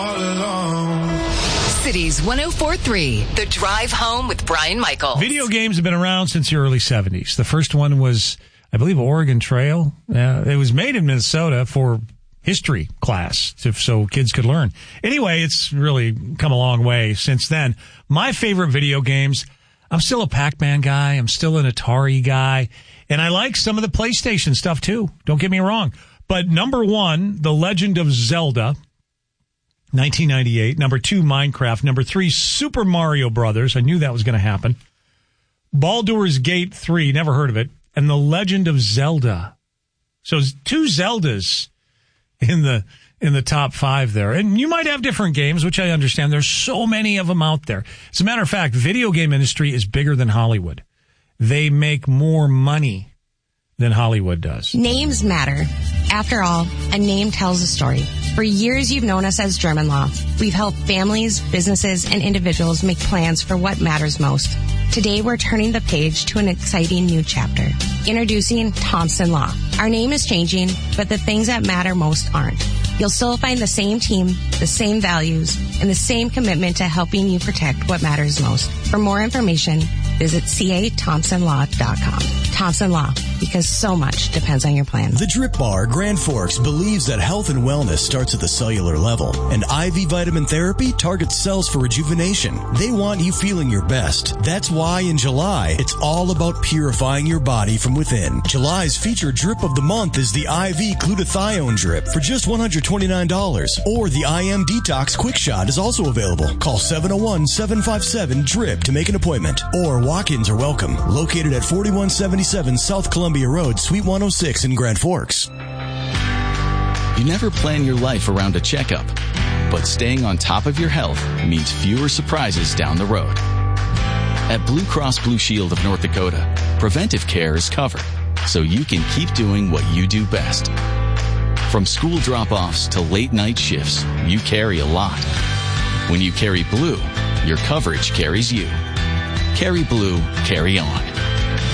Cities 104.3, The Drive Home with Brian Michaels. Video games have been around since the early 70s. The first one was, I believe, Oregon Trail. It was made in Minnesota for history class, so kids could learn. Anyway, it's really come a long way since then. My favorite video games, I'm still a Pac-Man guy. I'm still an Atari guy. And I like some of the PlayStation stuff, too. Don't get me wrong. But number one, The Legend of Zelda, 1998. Number two, Minecraft. Number three, Super Mario Brothers. I knew that was going to happen. Baldur's Gate 3, never heard of it. And The Legend of Zelda. So two Zeldas in the top five there. And you might have different games, which I understand. There's so many of them out there. As a matter of fact, video game industry is bigger than Hollywood. They make more money than Hollywood does. Names matter. After all, a name tells a story. For years, you've known us as German Law. We've helped families, businesses, and individuals make plans for what matters most. Today, we're turning the page to an exciting new chapter. Introducing Thompson Law. Our name is changing, but the things that matter most aren't. You'll still find the same team, the same values, and the same commitment to helping you protect what matters most. For more information, visit cathompsonlaw.com. Thompson Law, because so much depends on your plan. The Drip Bar, Grand Forks, believes that health and wellness starts at the cellular level, and IV vitamin therapy targets cells for rejuvenation. They want you feeling your best. That's why in July, it's all about purifying your body from within. July's featured drip of the month is the IV glutathione drip for just $129, or the IM Detox Quick Shot is also available. Call 701-757-DRIP to make an appointment, or walk-ins are welcome. Located at 4177 South Columbia Road, Suite 106 in Grand Forks. You never plan your life around a checkup, but staying on top of your health means fewer surprises down the road. At Blue Cross Blue Shield of North Dakota, preventive care is covered, so you can keep doing what you do best. From school drop-offs to late-night shifts, you carry a lot. When you carry Blue, your coverage carries you. Carry Blue, carry on.